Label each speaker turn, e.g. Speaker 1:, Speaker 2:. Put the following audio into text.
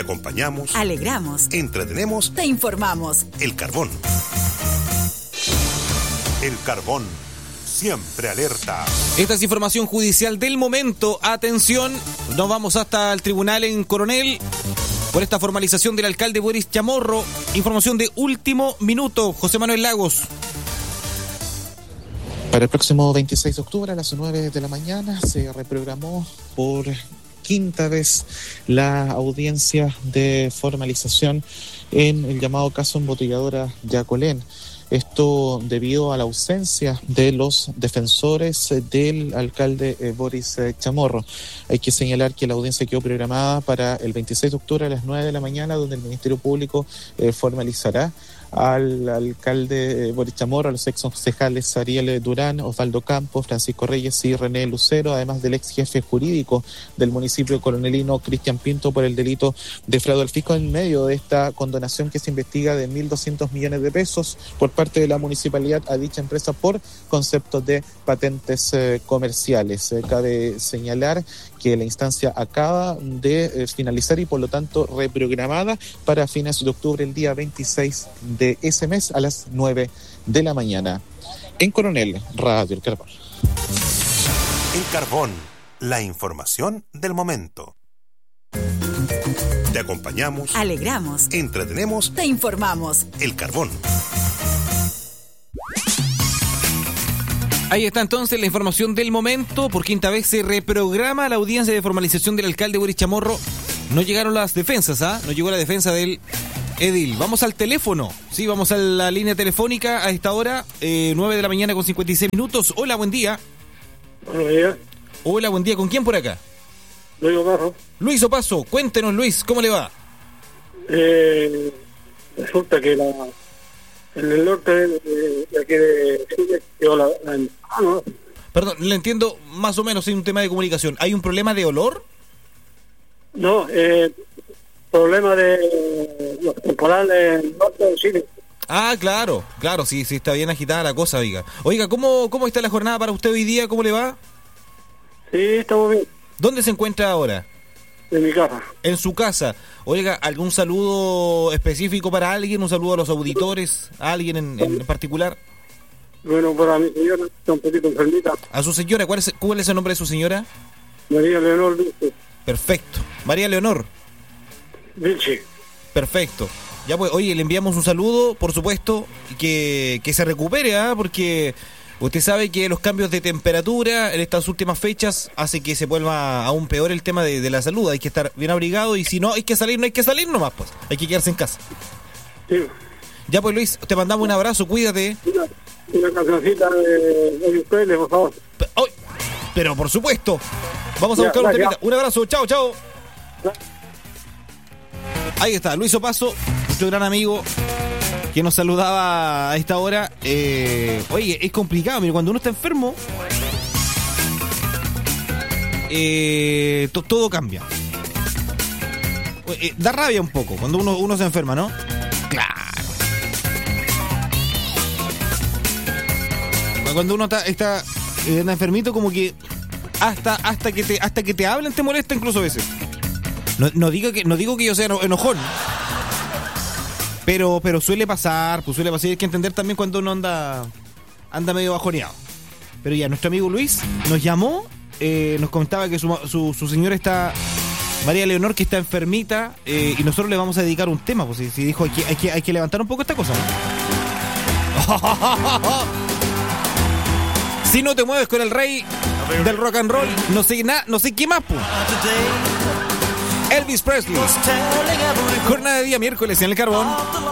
Speaker 1: Te acompañamos,
Speaker 2: alegramos,
Speaker 1: entretenemos,
Speaker 2: te informamos.
Speaker 1: El Carbón. El Carbón, siempre alerta.
Speaker 3: Esta es información judicial del momento. Atención, nos vamos hasta el tribunal en Coronel por esta formalización del alcalde Boris Chamorro. Información de último minuto. José Manuel Lagos.
Speaker 4: Para el próximo 26 de octubre a las 9 de la mañana se reprogramó por quinta vez la audiencia de formalización en el llamado caso embotelladora Yacolén. Esto debido a la ausencia de los defensores del alcalde Boris Chamorro. Hay que señalar que la audiencia quedó programada para el 26 de octubre a las 9 de la mañana, donde el Ministerio Público formalizará al alcalde Boris Chamorro, a los ex concejales Ariel Durán, Osvaldo Campos, Francisco Reyes y René Lucero, además del ex jefe jurídico del municipio coronelino, Cristian Pinto, por el delito de fraude al fisco en medio de esta condonación que se investiga de 1.200 millones de pesos por parte de la municipalidad a dicha empresa por conceptos de patentes comerciales. Cabe señalar que la instancia acaba de finalizar y por lo tanto reprogramada para fines de octubre, el día 26 de ese mes a las 9 de la mañana. En Coronel, Radio El Carbón.
Speaker 1: El Carbón, la información del momento. Te acompañamos,
Speaker 2: alegramos,
Speaker 1: entretenemos,
Speaker 2: te informamos.
Speaker 1: El Carbón.
Speaker 3: Ahí está entonces la información del momento. Por quinta vez se reprograma la audiencia de formalización del alcalde Boris Chamorro. No llegaron las defensas, No llegó la defensa del edil. Vamos al teléfono. Sí, vamos a la línea telefónica a esta hora, 9 de la mañana con 56 minutos. Hola, buen día.
Speaker 5: Buenos días.
Speaker 3: Hola, buen día. ¿Con quién por acá?
Speaker 5: Luis Opaso.
Speaker 3: Luis Opaso, cuéntenos, Luis, ¿cómo le va?
Speaker 5: Resulta que en el norte de aquí de Chile quedó la ¿no?
Speaker 3: Perdón, le entiendo más o menos, hay un tema de comunicación. ¿Hay un problema de olor?
Speaker 5: No, problema de los temporales del norte de Chile.
Speaker 3: Ah, claro, sí, está bien agitada la cosa, oiga. Oiga, ¿cómo está la jornada para usted hoy día? ¿Cómo le va?
Speaker 5: Sí, estamos bien.
Speaker 3: ¿Dónde se encuentra ahora?
Speaker 5: En mi casa.
Speaker 3: En su casa. Oiga, ¿algún saludo específico para alguien? ¿Un saludo a los auditores? ¿A alguien en particular?
Speaker 5: Bueno, para mi señora, está un poquito enfermita.
Speaker 3: ¿A su señora? ¿Cuál es el nombre de su señora?
Speaker 5: María Leonor Vilche.
Speaker 3: Perfecto. María Leonor
Speaker 5: Vilche.
Speaker 3: Perfecto. Ya pues, oye, le enviamos un saludo, por supuesto, que se recupere, porque usted sabe que los cambios de temperatura en estas últimas fechas hace que se vuelva aún peor el tema de la salud. Hay que estar bien abrigado y si no hay que salir, no hay que salir nomás, pues. Hay que quedarse en casa.
Speaker 5: Sí.
Speaker 3: Ya pues, Luis, te mandamos un abrazo, cuídate.
Speaker 5: Una cancioncita de ustedes, por favor.
Speaker 3: Pero por supuesto. Vamos a buscar un temita. Un abrazo, chao. Ahí está, Luis Opaso, nuestro gran amigo, que nos saludaba a esta hora. Oye, es complicado, mire, cuando uno está enfermo, todo cambia. Da rabia un poco cuando uno se enferma, ¿no? Claro. Cuando uno está enfermito, como que hasta que te hablen te molesta incluso a veces. No digo que yo sea enojón, pero suele pasar, hay que entender también cuando uno anda medio bajoneado. Pero ya, nuestro amigo Luis nos llamó, nos contaba que su señora está, María Leonor, que está enfermita, y nosotros le vamos a dedicar un tema, pues si dijo hay que levantar un poco esta cosa, ¿no? Si no te mueves con el rey del rock and roll, no sé qué más, pues. Elvis Presley. Jornada de día miércoles en El Carbón.